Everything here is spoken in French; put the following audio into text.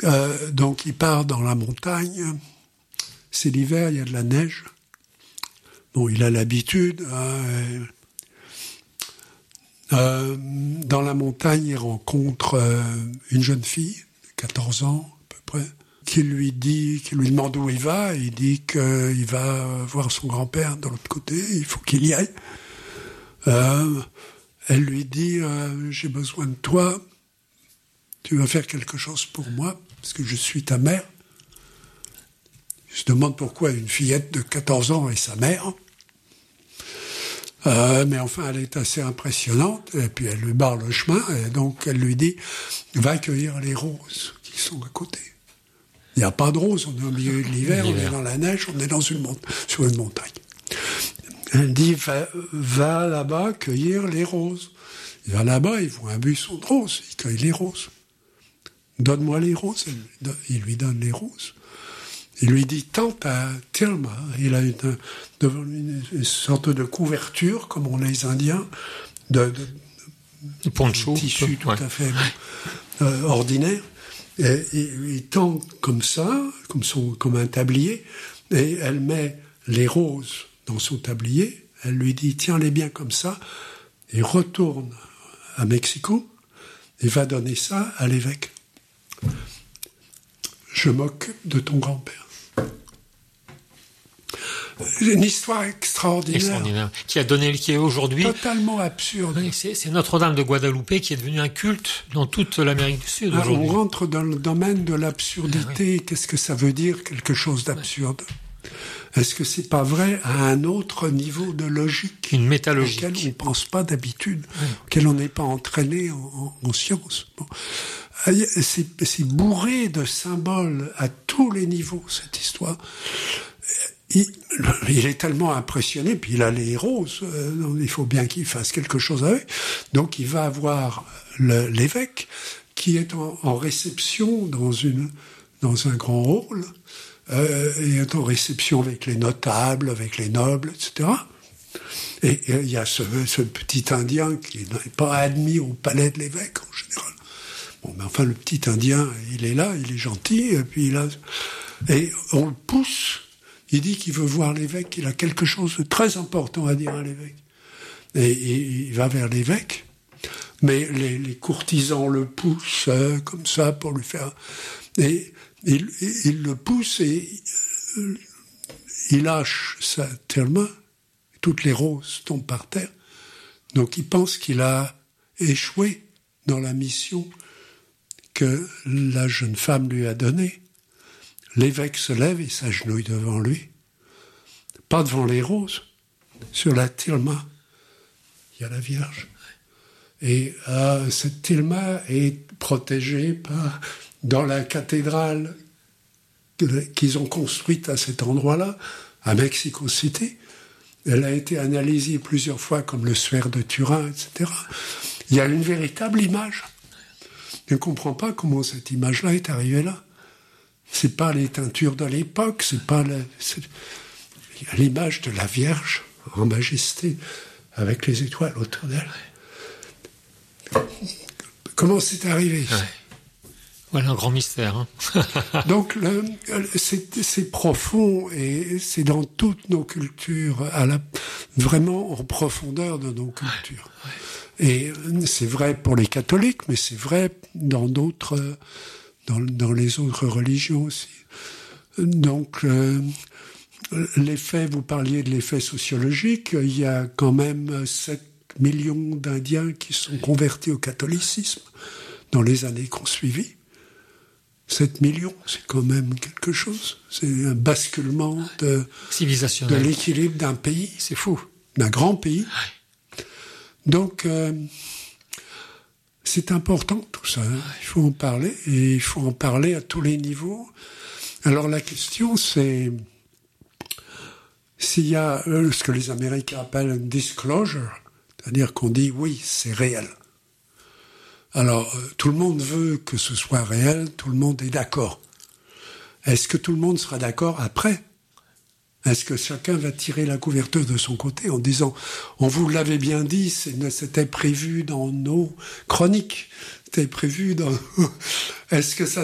Donc il part dans la montagne. C'est l'hiver, il y a de la neige. Bon, il a l'habitude. Dans la montagne, il rencontre une jeune fille, 14 ans à peu près, qui lui demande où il va. Il dit qu'il va voir son grand-père de l'autre côté, il faut qu'il y aille. Elle lui dit j'ai besoin de toi, tu vas faire quelque chose pour moi, parce que je suis ta mère. Il se demande pourquoi une fillette de 14 ans est sa mère. Mais enfin, elle est assez impressionnante, et puis elle lui barre le chemin, et donc elle lui dit va cueillir les roses qui sont à côté. Il n'y a pas de roses, on est au milieu de l'hiver, on est dans la neige, on est sur une montagne. Elle dit va là-bas cueillir les roses. Il va là-bas, il voit un buisson de roses, il cueille les roses. Donne-moi les roses, il lui donne les roses. Il lui dit tente à Tilma. Il a devant lui une sorte de couverture, comme on les Indiens, de poncho, tissu tout à fait ordinaire. Et il tend comme ça, comme un tablier, et elle met les roses dans son tablier. Elle lui dit tiens-les bien comme ça. Il retourne à Mexico et va donner ça à l'évêque. Je m'occupe de ton grand-père. Une histoire extraordinaire. Qui est aujourd'hui totalement absurde. Oui, c'est Notre-Dame de Guadalupe qui est devenue un culte dans toute l'Amérique du Sud aujourd'hui. On rentre dans le domaine de l'absurdité. Oui. Qu'est-ce que ça veut dire, quelque chose d'absurde ? Est-ce que c'est pas vrai à un autre niveau de logique, une métalogique auquel on ne pense pas d'habitude, auquel on n'est pas entraîné en sciences. Bon. C'est bourré de symboles à tous les niveaux, cette histoire. Il est tellement impressionné, puis il a les roses, il faut bien qu'il fasse quelque chose avec. Donc il va voir l'évêque qui est en réception dans un grand hall, et est en réception avec les notables, avec les nobles, etc. Et il y a ce petit Indien qui n'est pas admis au palais de l'évêque en général. Bon, mais enfin le petit Indien, il est là, il est gentil, et puis et on le pousse. Il dit qu'il veut voir l'évêque, qu'il a quelque chose de très important à dire à l'évêque. Et il va vers l'évêque, mais les courtisans le poussent comme ça pour lui faire... Et il le pousse et il lâche sa main, toutes les roses tombent par terre. Donc il pense qu'il a échoué dans la mission que la jeune femme lui a donnée. L'évêque se lève et s'agenouille devant lui. Pas devant les roses. Sur la tilma, il y a la Vierge. Et cette tilma est protégée dans la cathédrale qu'ils ont construite à cet endroit-là, à Mexico City. Elle a été analysée plusieurs fois comme le suaire de Turin, etc. Il y a une véritable image. Je ne comprends pas comment cette image-là est arrivée là. C'est pas les teintures de l'époque, c'est l'image de la Vierge en majesté avec les étoiles autour d'elle. Comment c'est arrivé ça ? Voilà un grand mystère. Hein. Donc c'est profond et c'est dans toutes nos cultures, vraiment en profondeur de nos cultures. Et c'est vrai pour les catholiques, mais c'est vrai dans d'autres... Dans les autres religions aussi. Donc, l'effet, vous parliez de l'effet sociologique, il y a quand même 7 millions d'Indiens qui sont convertis au catholicisme dans les années qui ont suivi. 7 millions, c'est quand même quelque chose. C'est un basculement de l'équilibre d'un pays. C'est fou. D'un grand pays. Donc... c'est important tout ça, hein. Il faut en parler, et il faut en parler à tous les niveaux. Alors la question c'est s'il y a ce que les Américains appellent un disclosure, c'est-à-dire qu'on dit oui, c'est réel. Alors tout le monde veut que ce soit réel, tout le monde est d'accord. Est-ce que tout le monde sera d'accord après ? Est-ce que chacun va tirer la couverture de son côté en disant « On vous l'avait bien dit, c'était prévu dans nos chroniques, c'était prévu dans... » Est-ce que ça